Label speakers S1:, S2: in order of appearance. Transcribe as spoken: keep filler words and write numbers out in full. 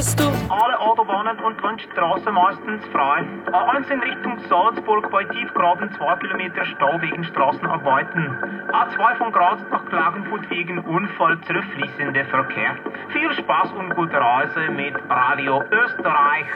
S1: bist du?
S2: Alle Autobahnen und Landstraßen meistens frei. A eins in Richtung Salzburg bei Tiefgraben zwei Kilometer Stau wegen Straßenarbeiten. A zwei von Graz nach Klagenfurt wegen Unfall zurückfließender Verkehr. Viel Spaß und gute Reise mit Radio Österreich.